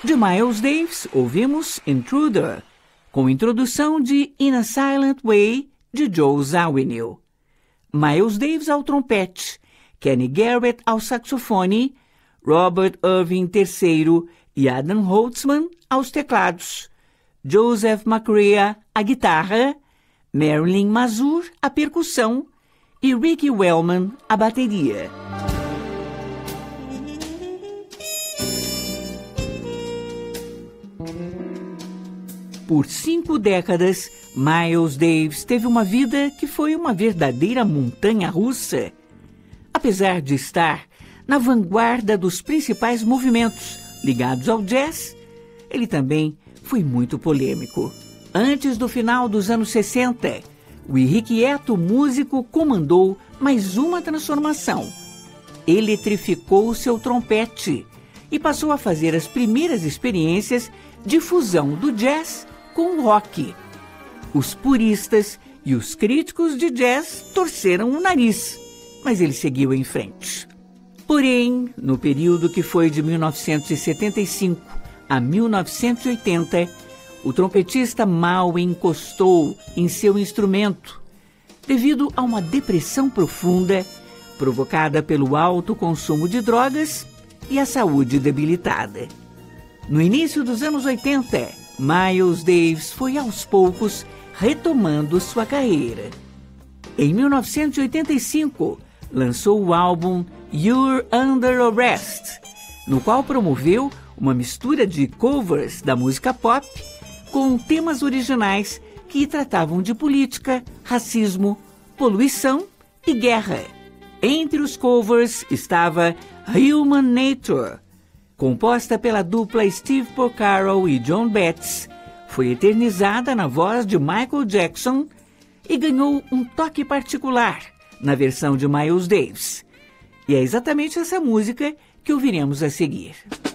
De Miles Davis, ouvimos Intruder, com introdução de In a Silent Way, de Joe Zawinul. Miles Davis ao trompete, Kenny Garrett ao saxofone, Robert Irving III e Adam Holtzman aos teclados, Joseph McCrea à guitarra, Marilyn Mazur à percussão e Ricky Wellman à bateria. Por 5 décadas, Miles Davis teve uma vida que foi uma verdadeira montanha-russa. Apesar de estar na vanguarda dos principais movimentos ligados ao jazz, ele também foi muito polêmico. Antes do final dos anos 60, o irrequieto músico comandou mais uma transformação. Eletrificou seu trompete e passou a fazer as primeiras experiências de fusão do jazz com o rock. Os puristas e os críticos de jazz torceram o nariz, mas ele seguiu em frente. Porém, no período que foi de 1975 a 1980, o trompetista mal encostou em seu instrumento devido a uma depressão profunda provocada pelo alto consumo de drogas e a saúde debilitada. No início dos anos 80, Miles Davis foi aos poucos retomando sua carreira. Em 1985, lançou o álbum You're Under Arrest, no qual promoveu uma mistura de covers da música pop com temas originais que tratavam de política, racismo, poluição e guerra. Entre os covers estava Human Nature, composta pela dupla Steve Porcaro e John Betts, foi eternizada na voz de Michael Jackson e ganhou um toque particular na versão de Miles Davis. E é exatamente essa música que ouviremos a seguir.